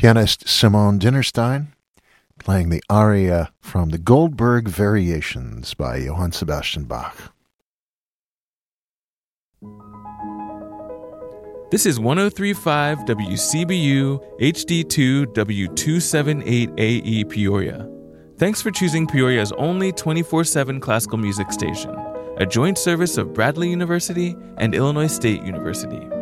Pianist Simone Dinnerstein playing the aria from the Goldberg Variations by Johann Sebastian Bach. This is 103.5 WCBU HD2 W278AE Peoria. Thanks for choosing Peoria's only 24/7 classical music station, a joint service of Bradley University and Illinois State University.